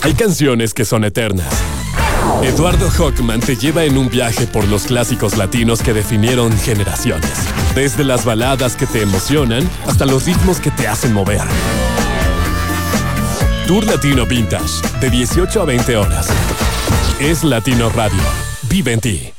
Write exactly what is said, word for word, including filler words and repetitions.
Hay canciones que son eternas. Eduardo Hockman te lleva en un viaje por los clásicos latinos que definieron generaciones. Desde las baladas que te emocionan hasta los ritmos que te hacen mover. Tour Latino Vintage, de dieciocho a veinte horas. Es Latino Radio. Vive en ti.